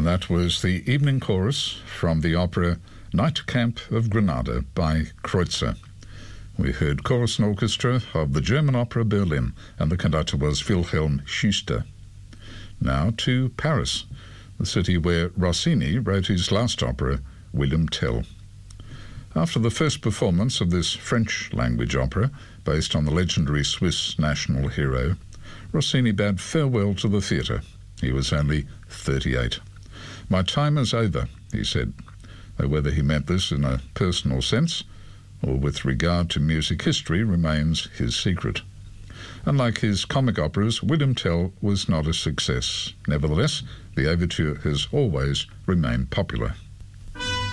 And that was the evening chorus from the opera Night Camp of Granada by Kreutzer. We heard chorus and orchestra of the German Opera Berlin, and the conductor was Wilhelm Schuster. Now to Paris, the city where Rossini wrote his last opera, William Tell. After the first performance of this French-language opera, based on the legendary Swiss national hero, Rossini bade farewell to the theatre. He was only 38. "My time is over," he said, though whether he meant this in a personal sense or with regard to music history remains his secret. Unlike his comic operas, William Tell was not a success. Nevertheless, the overture has always remained popular.